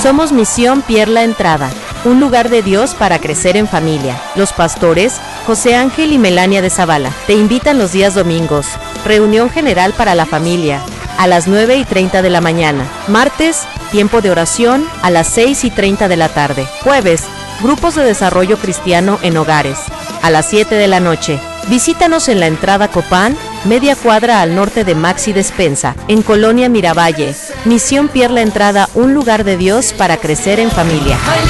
Somos Misión Pierre La Entrada, un lugar de Dios para crecer en familia. Los pastores, José Ángel y Melania de Zavala, te invitan los días domingos. Reunión general para la familia, a las 9:30 de la mañana. Martes, tiempo de oración, a las 6:30 de la tarde. Jueves, grupos de desarrollo cristiano en hogares, a las 7 de la noche. Visítanos en la entrada Copán, media cuadra al norte de Maxi Despensa, en Colonia Miravalle. Misión Pierre La Entrada, un lugar de Dios para crecer en familia.